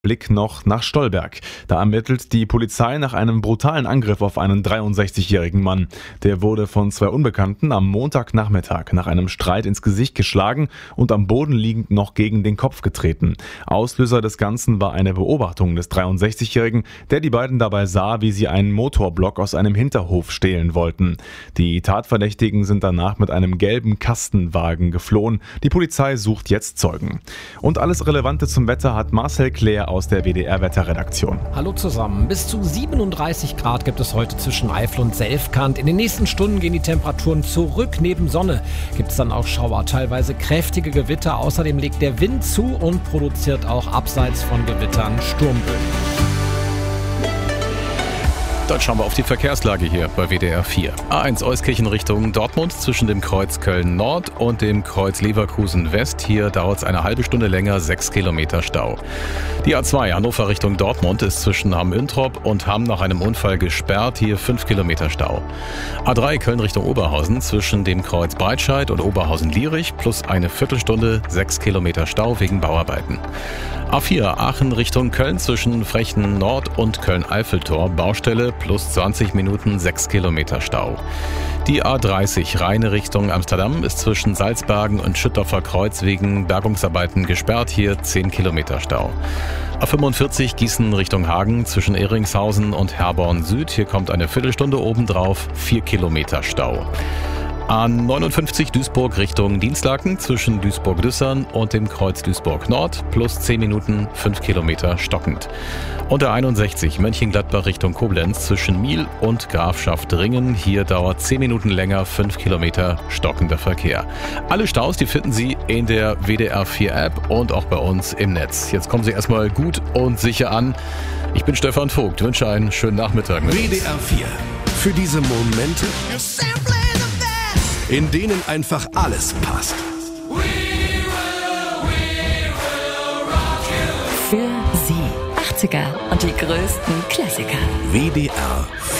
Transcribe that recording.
Blick noch nach Stolberg. Da ermittelt die Polizei nach einem brutalen Angriff auf einen 63-jährigen Mann. Der wurde von zwei Unbekannten am Montagnachmittag nach einem Streit ins Gesicht geschlagen und am Boden liegend noch gegen den Kopf getreten. Auslöser des Ganzen war eine Beobachtung des 63-jährigen, der die beiden dabei sah, wie sie einen Motorblock aus einem Hinterhof stehlen wollten. Die Tatverdächtigen sind danach mit einem gelben Kastenwagen geflohen. Die Polizei sucht jetzt Zeugen. Und alles Relevante zum Wetter hat Marcel Claire aus der WDR-Wetterredaktion. Hallo zusammen. Bis zu 37 Grad gibt es heute zwischen Eifel und Selfkant. In den nächsten Stunden gehen die Temperaturen zurück. Neben Sonne gibt es dann auch Schauer, teilweise kräftige Gewitter. Außerdem legt der Wind zu und produziert auch abseits von Gewittern Sturmböen. Dann schauen wir auf die Verkehrslage hier bei WDR 4. A1 Euskirchen Richtung Dortmund zwischen dem Kreuz Köln Nord und dem Kreuz Leverkusen West. Hier dauert es eine halbe Stunde länger, 6 Kilometer Stau. Die A2 Hannover Richtung Dortmund ist zwischen Hamm-Üntrop und Hamm nach einem Unfall gesperrt. Hier 5 Kilometer Stau. A3 Köln Richtung Oberhausen zwischen dem Kreuz Breitscheid und Oberhausen-Lierich plus eine Viertelstunde, 6 Kilometer Stau wegen Bauarbeiten. A4 Aachen Richtung Köln zwischen Frechen Nord und Köln-Eiffeltor. Baustelle plus 20 Minuten, 6 Kilometer Stau. Die A30 Rheine Richtung Amsterdam ist zwischen Salzbergen und Schüttorfer Kreuz wegen Bergungsarbeiten gesperrt. Hier 10 Kilometer Stau. A45 Gießen Richtung Hagen zwischen Ehringshausen und Herborn Süd. Hier kommt eine Viertelstunde obendrauf, 4 Kilometer Stau. A59 Duisburg Richtung Dinslaken zwischen Duisburg-Düssern und dem Kreuz Duisburg Nord plus 10 Minuten, 5 Kilometer stockend. Und der 61 Mönchengladbach Richtung Koblenz zwischen Miel und Grafschaft Ringen. Hier dauert 10 Minuten länger, 5 Kilometer stockender Verkehr. Alle Staus, die finden Sie in der WDR 4 App und auch bei uns im Netz. Jetzt kommen Sie erstmal gut und sicher an. Ich bin Stefan Vogt, wünsche einen schönen Nachmittag. WDR 4. Für diese Momente, in denen einfach alles passt. Für Sie 80er und die größten Klassiker. WDR 4.